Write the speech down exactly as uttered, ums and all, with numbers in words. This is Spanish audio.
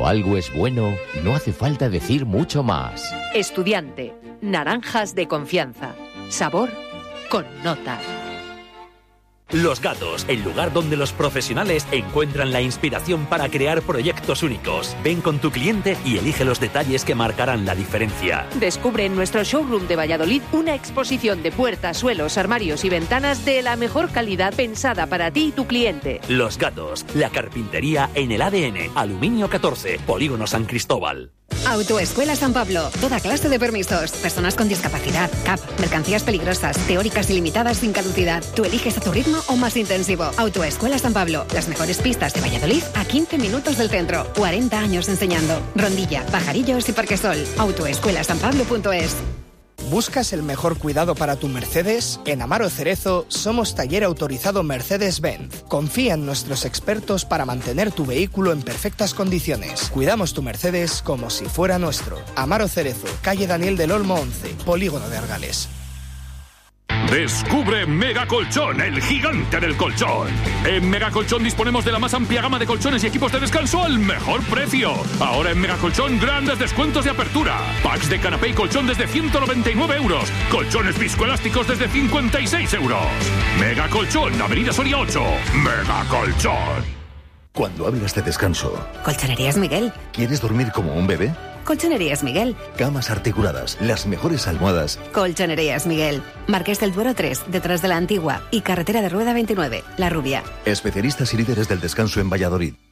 algo es bueno, no hace falta decir mucho más. Estudiante, naranjas de confianza. Sabor con nota. Los Gatos, el lugar donde los profesionales encuentran la inspiración para crear proyectos únicos. Ven con tu cliente y elige los detalles que marcarán la diferencia. Descubre en nuestro showroom de Valladolid una exposición de puertas, suelos, armarios y ventanas de la mejor calidad pensada para ti y tu cliente. Los Gatos, la carpintería en el A D N. Aluminio catorce, Polígono San Cristóbal. Autoescuela San Pablo. Toda clase de permisos. Personas con discapacidad, C A P, mercancías peligrosas, teóricas ilimitadas sin caducidad. Tú eliges a tu ritmo o más intensivo. Autoescuela San Pablo. Las mejores pistas de Valladolid a quince minutos del centro. cuarenta años enseñando. Rondilla, Pajarillos y Parquesol. autoescuela san pablo punto es. ¿Buscas el mejor cuidado para tu Mercedes? En Amaro Cerezo somos taller autorizado Mercedes-Benz. Confía en nuestros expertos para mantener tu vehículo en perfectas condiciones. Cuidamos tu Mercedes como si fuera nuestro. Amaro Cerezo, calle Daniel del Olmo once, Polígono de Argales. Descubre Mega Colchón, el gigante del colchón. En Mega Colchón disponemos de la más amplia gama de colchones y equipos de descanso al mejor precio. Ahora en Mega Colchón, grandes descuentos de apertura. Packs de canapé y colchón desde ciento noventa y nueve euros. Colchones viscoelásticos desde cincuenta y seis euros. Mega Colchón, Avenida Soria ocho. Mega Colchón. Cuando hablas de descanso, Colchonerías Miguel. ¿quieres dormir como un bebé? Colchonerías Miguel. Camas articuladas, las mejores almohadas. Colchonerías Miguel. Marqués del Duero tres, detrás de la Antigua. Y Carretera de Rueda veintinueve, La Rubia. Especialistas y líderes del descanso en Valladolid.